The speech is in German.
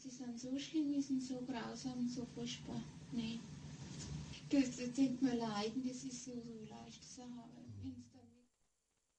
dass die dann so schlimm ist und so grausam und so furchtbar. Nee. Das tut mir leid, das ist so leichte Sache.